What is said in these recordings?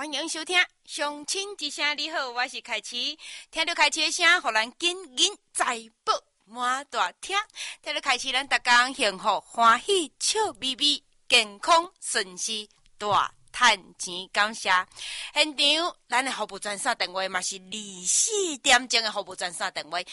欢迎收听乡亲之声。你好，我是凯琪。听到凯琪的声，互咱紧紧财宝满大听。听到凯琪，咱逐工幸福欢喜笑眯眯，健康顺遂大赚钱。感谢现场咱的服务专线电话嘛是24点钟的服务专线电话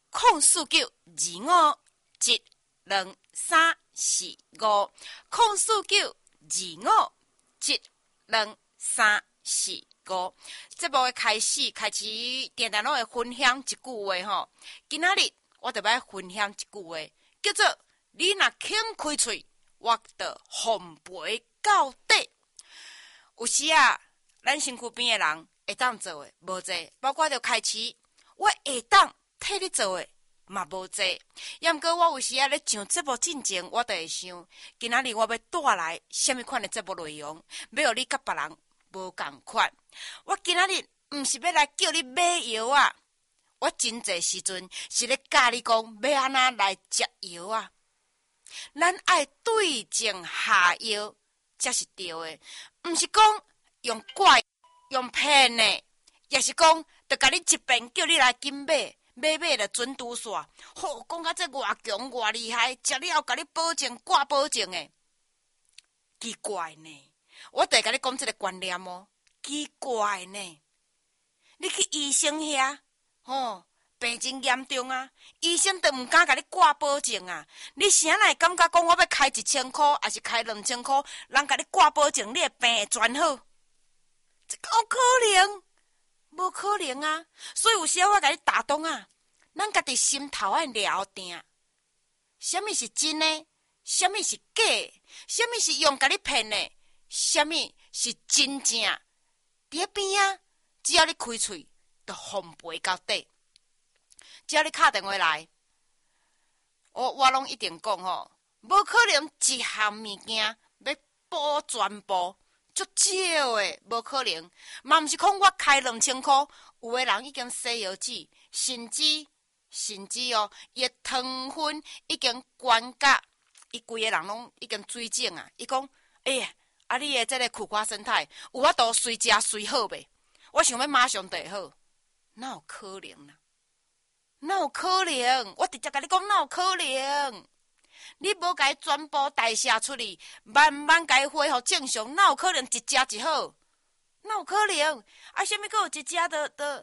049-252-12345，049-252-12345。节目的开始，开始定定拢会分享一句话吼。今仔日我就要分享一句话，叫做“你若肯开喙，我就奉陪到底”。有时啊，咱身躯边的人会当做的无济，包括着开始，我会当替你做的嘛无济。也毋过我有时啊咧上节目进前，我就会想，今仔日我要带来什么款的节目内容，要互你甲别人无共款。我今仔日毋是要来叫你买药啊，我真侪时阵是咧教你讲要安怎来食药啊。咱爱对症下药才是对的，毋是讲用怪用骗的，也是讲就甲你一遍叫你来紧买。买就准拄煞，吼，讲到这偌强偌厉害，食了后甲你保证挂保证的，奇怪呢。我得甲你讲这个观念哦，奇怪呢。你去医生遐，吼，病真严重啊，医生都毋敢甲你挂保证啊。你啥来感觉讲我要开1000块，还是开2000块，人甲你挂保证，你的病会全好？这有可能？无可能啊！所以有时我甲你打动啊，咱家己心头爱了定，什么是真的，什么是假的，什么是用甲你骗的，什么是真正。伫边啊，只要你开喙，就奉陪到底。只要你打电话来，我拢一定讲吼，无可能一项物件要补全部。足少诶，无可能。嘛毋是讲我开2000块，有诶人已经西药纸，甚至哦，伊诶糖分已经悬甲伊规个人拢已经水肿啊。伊讲，呀，你诶这个苦瓜生态有法度随食随好袂？我想要马上就好，哪有可能啦？哪有可能？我直接甲你讲，哪有可能？你无甲伊全部代谢出去，慢慢甲伊恢复正常，哪有可能一食就好？哪有可能？啊，啥物佫有一食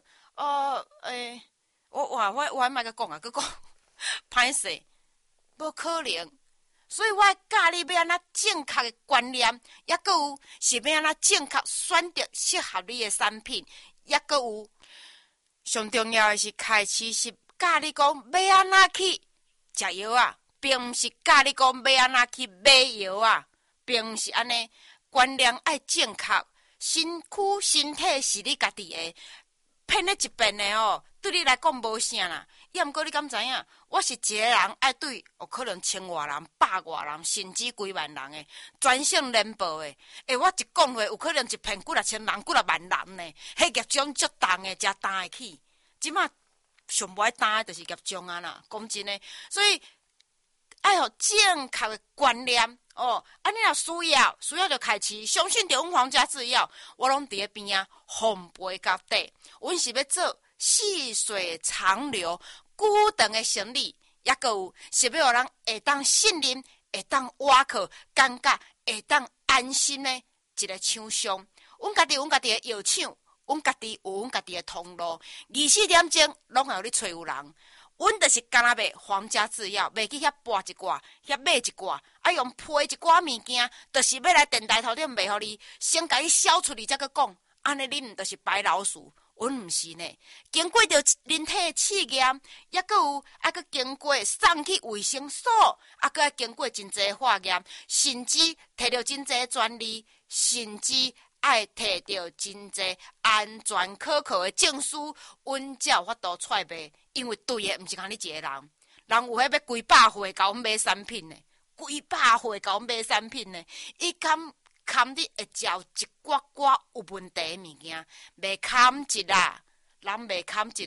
我还莫甲讲啊，佫讲歹势，无可能。所以我教你要安怎正确的观念，也佫有是要安怎正确选择适合你的产品，也佫有上重要的是开始是教你讲要安怎去食药啊。并毋是教你讲要安怎去买药啊，并毋是安尼，观念爱正确，身躯身体是你家己的，骗你一遍的哦，对你来讲无啥啦。也毋过你敢知影，我是一个人爱对，有可能1000外人、100外人，甚至几万人的，全省联播的。我一讲话，有可能一骗几若千人、几若万人呢。迄业种足重的，才担会起。即马上无爱担的，就是业种啊啦。讲真的，所以。爱有正确的观念哦，你若需要就开始，相信着阮皇家制药，我拢伫咧边啊，奉陪到底。阮是要做细水长流、久长的生意，也佫有是要互人会当信任、会当倚靠、感觉会当安心的一个厂商。阮家己的药厂，阮家己有阮家己的通路，24点钟拢会有你找有人。阮就是干那卖皇家制药，卖去遐拨一挂，遐买一挂，用批一寡物件，就是要来电台头顶卖互你，先甲你销出去，才佫讲，安尼恁毋就是白老鼠？阮毋是呢，经过着人体试验，也佫有佫经过送去卫生所，佫要经过真侪化验，甚至摕到真侪专利，甚至爱摕到真侪安全可靠的证书，阮才有法度出卖。因为对的，毋是讲你一个人，人有迄要几百岁甲阮买产品呢，几百岁甲阮买产品呢，伊敢你会照一寡寡有问题的物件，袂堪一啦，人袂堪一啦，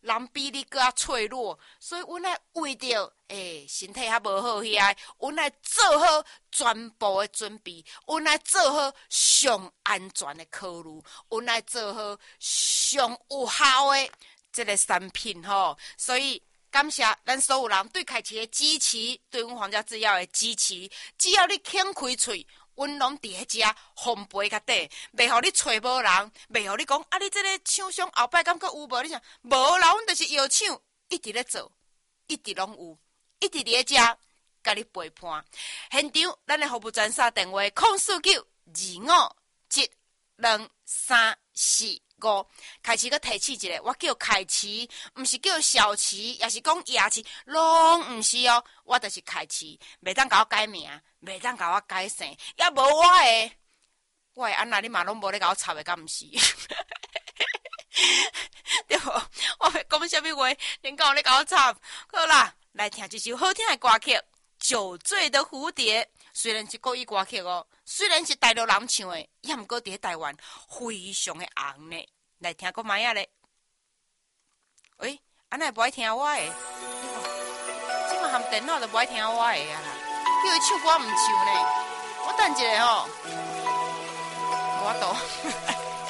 人比你更加脆弱，所以阮爱为着身体较无好遐，阮爱做好全部的准备，阮爱做好上安全的考虑，阮爱做好上有效的这个产品吼。所以感谢咱所有人对开市的支持，对阮皇家制药的支持。只要你肯开喙，阮拢伫迄只烘焙较底，袂互你找无人，袂互你讲啊！你这个厂商后摆感觉有无？你想无啦，阮就是药厂一直咧做，一直拢有，一直伫咧遮甲你陪伴。现场咱的服务专线电话：04925723445。开市阁提醒一下，我叫开市，毋是叫小市，也是讲夜市，拢毋是哦。我就是开市，袂当甲我改名，袂当甲我改姓，也无我的安那你嘛拢无咧甲我插的，敢毋是？对无？我要讲啥物话，恁敢有咧甲我插？好啦，来听一首好听的歌曲《酒醉的蝴蝶》。虽然是国语歌曲哦，虽然是大陆人唱的，也毋过伫台湾非常的红呢。来听个麦啊咧，喂，安那无爱听我的？即马含电脑都无爱听我的啊啦，叫伊唱歌毋唱呢。我等一下吼，我倒。